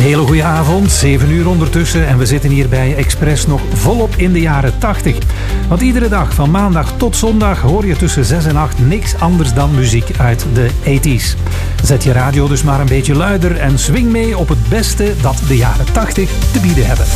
hele goede avond, 7 uur ondertussen en we zitten hier bij Express nog volop in de jaren 80. Want iedere dag van maandag tot zondag hoor je tussen 6 en 8 niks anders dan muziek uit de 80s. Zet je radio dus maar een beetje luider en swing mee op het beste dat de jaren 80 te bieden hebben.